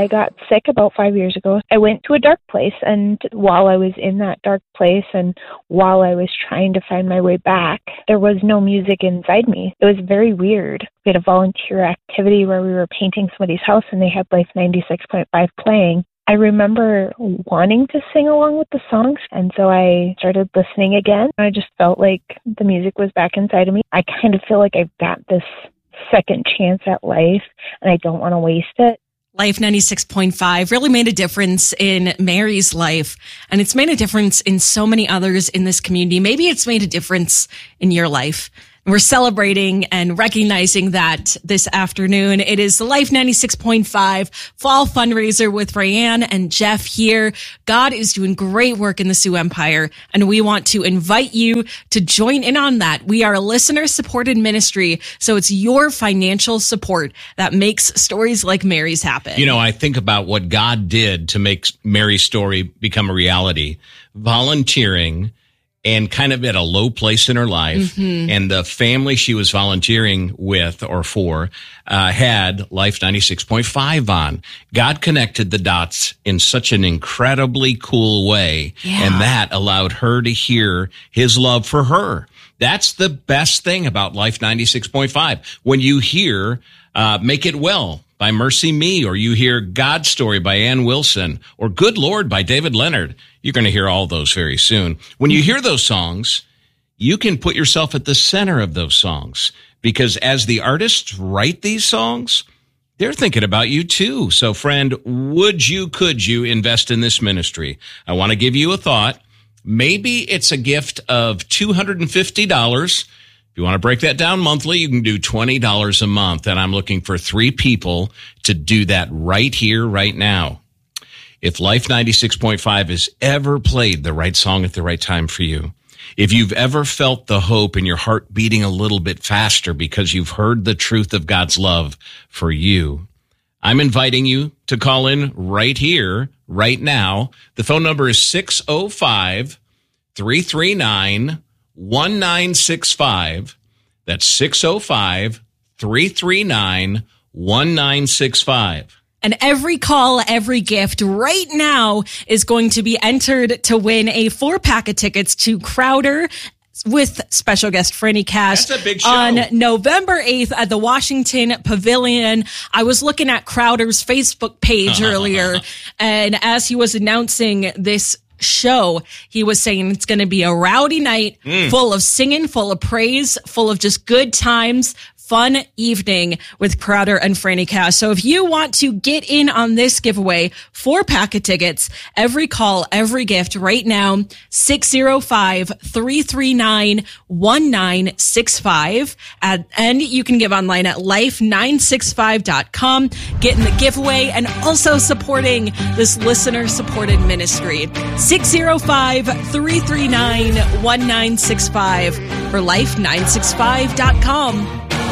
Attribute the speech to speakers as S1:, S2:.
S1: I got sick about 5 years ago. I went to a dark place, and while I was in that dark place and while I was trying to find my way back, there was no music inside me. It was very weird. We had a volunteer activity where we were painting somebody's house, and they had Life 96.5 playing. I remember wanting to sing along with the songs, and so I started listening again. I just felt like the music was back inside of me. I kind of feel like I've got this second chance at life, and I don't want to waste it.
S2: Life 96.5 really made a difference in Mary's life, and it's made a difference in so many others in this community. Maybe it's made a difference in your life. We're celebrating and recognizing that this afternoon. It is the Life 96.5 Fall Fundraiser with Rayanne and Jeff here. God is doing great work in the Sioux Empire, and we want to invite you to join in on that. We are a listener-supported ministry, so it's your financial support that makes stories like Mary's happen.
S3: You know, I think about what God did to make Mary's story become a reality. Volunteering and kind of at a low place in her life. Mm-hmm. And the family she was volunteering with or for had Life 96.5 on. God connected the dots in such an incredibly cool way. Yeah. And that allowed her to hear his love for her. That's the best thing about Life 96.5. When you hear Make It Well by Mercy Me, or you hear God's Story by Ann Wilson, or Good Lord by David Leonard. You're going to hear all those very soon. When you hear those songs, you can put yourself at the center of those songs, because as the artists write these songs, they're thinking about you too. So friend, could you invest in this ministry? I want to give you a thought. Maybe it's a gift of $250. If you want to break that down monthly, you can do $20 a month. And I'm looking for 3 people to do that right here, right now. If Life 96.5 has ever played the right song at the right time for you, if you've ever felt the hope in your heart beating a little bit faster because you've heard the truth of God's love for you, I'm inviting you to call in right here, right now. The phone number is 605-339-1965. That's 605-339-1965.
S2: And every call, every gift right now is going to be entered to win a 4-pack of tickets to Crowder with special guest Franny Cash.
S3: That's a big show.
S2: On November 8th at the Washington Pavilion. I was looking at Crowder's Facebook page earlier, and as he was announcing this show, he was saying it's going to be a rowdy night full of singing, full of praise, full of just good times, fun evening with Crowder and Franny Cash. So if you want to get in on this giveaway, 4-pack of tickets, every call, every gift right now, 605-339-1965. And you can give online at life965.com, getting the giveaway and also supporting this listener-supported ministry. 605-339-1965 or life965.com.